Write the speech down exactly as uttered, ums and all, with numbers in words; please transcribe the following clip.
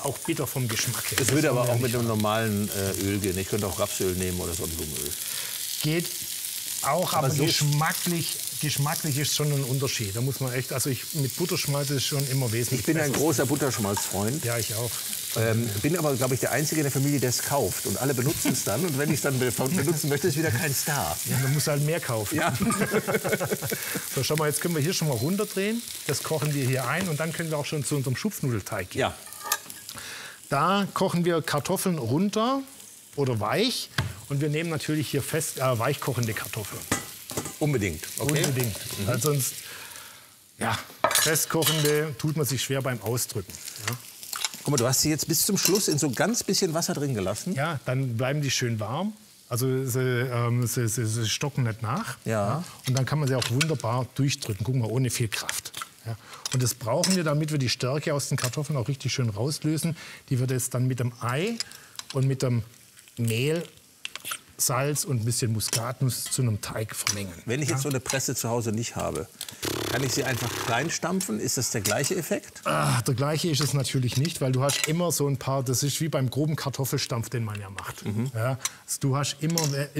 auch bitter vom Geschmack her. Das, das würde aber auch mit einem normalen äh, Öl gehen. Ich könnte auch Rapsöl nehmen oder Sonnenblumenöl. Geht auch, aber, aber so geschmacklich, geschmacklich ist schon ein Unterschied. Da muss man echt, also ich, mit Butterschmalz ist schon immer wesentlich. Ich bin besser. ein großer Butterschmalzfreund. Ja, ich auch. Ähm, bin aber, glaube ich, der Einzige in der Familie, der es kauft. Und alle benutzen es dann. Und wenn ich es dann benutzen möchte, ist wieder kein Star. Ja, dann musst du halt mehr kaufen. Ja. So, schau mal, jetzt können wir hier schon mal runterdrehen. Das kochen wir hier ein und dann können wir auch schon zu unserem Schupfnudelteig gehen. Ja. Da kochen wir Kartoffeln runter oder weich. Und wir nehmen natürlich hier fest äh, weichkochende Kartoffeln. Unbedingt. Okay. Unbedingt. Mhm. Weil sonst, ja, festkochende tut man sich schwer beim Ausdrücken. Ja. Guck mal, du hast sie jetzt bis zum Schluss in so ganz bisschen Wasser drin gelassen. Ja, dann bleiben die schön warm. Also sie, ähm, sie, sie, sie stocken nicht nach. Ja. Ja. Und dann kann man sie auch wunderbar durchdrücken. Guck mal, ohne viel Kraft. Ja. Und das brauchen wir, damit wir die Stärke aus den Kartoffeln auch richtig schön rauslösen. Die wird jetzt dann mit dem Ei und mit dem Mehl, Salz und ein bisschen Muskatnuss zu einem Teig vermengen. Wenn ich jetzt so eine Presse zu Hause nicht habe, kann ich sie einfach klein stampfen? Ist das der gleiche Effekt? Ah, der gleiche ist es natürlich nicht, weil du hast immer so ein paar, das ist wie beim groben Kartoffelstampf, den man ja macht. Mhm. Ja, also du hast immer